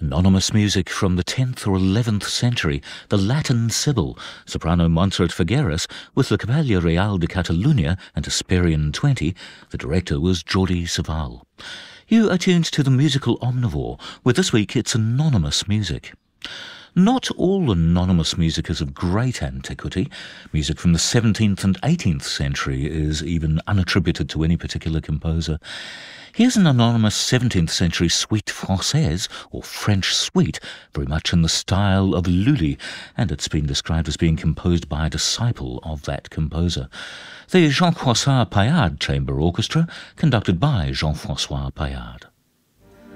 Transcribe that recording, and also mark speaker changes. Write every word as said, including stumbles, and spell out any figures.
Speaker 1: Anonymous music from the tenth or eleventh century, the Latin Sibyl, soprano Montserrat Figueras, with the Capella Real de Catalunya and Hesperian twenty. The director was Jordi Savall. You are tuned to the Musical Omnivore, with this week it's anonymous music. Not all anonymous music is of great antiquity. Music from the seventeenth and eighteenth century is even unattributed to any particular composer. Here's an anonymous seventeenth century suite française, or French suite, very much in the style of Lully, and it's been described as being composed by a disciple of that composer. The Jean-François Paillard Chamber Orchestra, conducted by Jean-François Paillard.